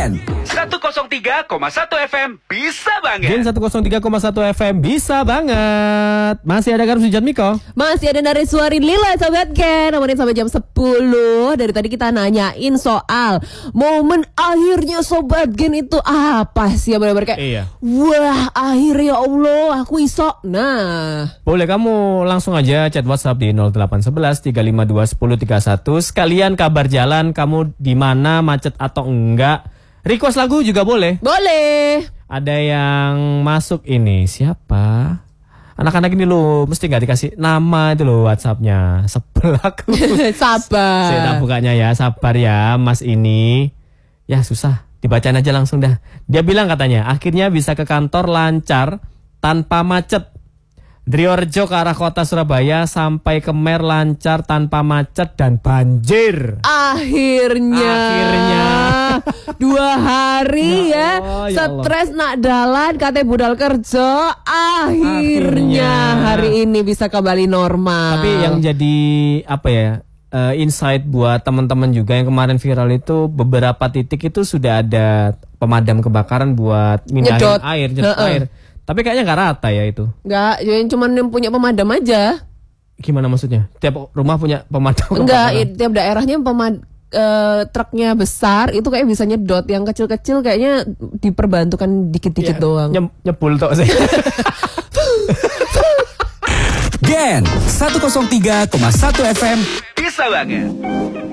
Gen 103,1 FM bisa banget. Gen 103,1 FM bisa banget. Masih ada Garus Hujat Miko. Masih ada Nariswari Lila Sobat Gen. Nemenin sampai jam 10. Dari tadi kita nanyain soal momen akhirnya Sobat Gen itu apa sih ya, bener-bener kayak Iya. wah akhirnya Allah aku iso. Nah Boleh kamu langsung aja chat WhatsApp di 0811 352 1031. Sekalian kabar jalan, kamu di mana, macet atau enggak. Request lagu juga boleh. boleh. Ada yang masuk ini, siapa? Anak-anak ini lo mesti gak dikasih nama itu lo WhatsAppnya. Sebel aku. Sabar. Saya tak bukanya ya, sabar ya Mas ini. Ya susah, dibacain aja langsung dah. Dia bilang katanya, akhirnya bisa ke kantor lancar tanpa macet. Driorejo ke arah kota Surabaya sampai Kemer lancar tanpa macet dan banjir. Akhirnya 2 hari Ya ya, Allah, ya Allah. stres nak dalan kate budal kerja. Akhirnya hari ini bisa kembali normal. Tapi yang jadi apa ya, insight buat teman-teman juga yang kemarin viral itu, beberapa titik itu sudah ada pemadam kebakaran buat mindahin Nyedot. air, nyedot air. Tapi kayaknya nggak rata ya itu. Enggak, yang cuma yang punya pemadam aja. Gimana maksudnya? Tiap rumah punya pemadam Enggak, kebakaran? tiap daerahnya truknya besar itu kayak bisa nyedot. Yang kecil-kecil kayaknya diperbantukan dikit-dikit doang. Nyebul tok sih. Gen 103,1 FM Bisa banget.